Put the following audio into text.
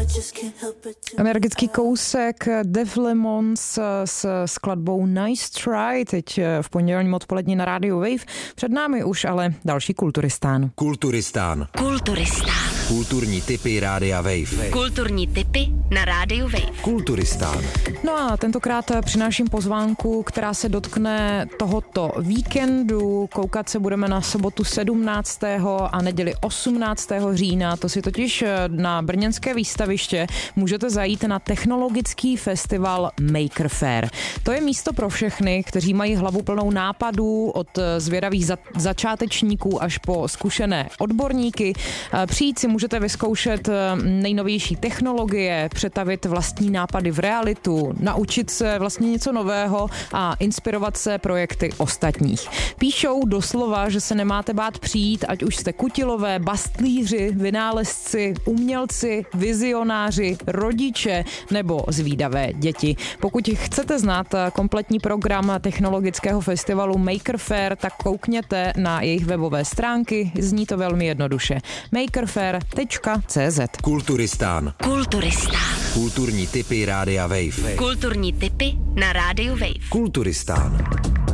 Energický kousek Def Lemons s skladbou Nice Try, teď v pondělním odpolední na rádiu Wave. Před námi už ale další Kulturistán. Kulturistán. Kulturní tipy rádia Wave. Kulturní tipy na rádiu Wave. Kulturistán. No a tentokrát přináším pozvánku, která se dotkne tohoto víkendu. Koukat se budeme na sobotu 17. a neděli 18. října. To si totiž na brněnské výstaviště můžete zajít na technologický festival Maker Faire. To je místo pro všechny, kteří mají hlavu plnou nápadů, od zvědavých začátečníků až po zkušené odborníky. Přijít si můžete vyzkoušet nejnovější technologie, přetavit vlastní nápady v realitu, naučit se vlastně něco nového a inspirovat se projekty ostatních. Píšou doslova, že se nemáte bát přijít, ať už jste kutilové, bastlíři, vynálezci, umělci, vizionáři, rodiče nebo zvídavé děti. Pokud chcete znát kompletní program technologického festivalu Maker Faire, tak koukněte na jejich webové stránky, zní to velmi jednoduše. makerfaire.cz. Kulturistán. Kulturní tipy rádia Wave. Kulturní tipy na rádiu Wave. Kulturistán.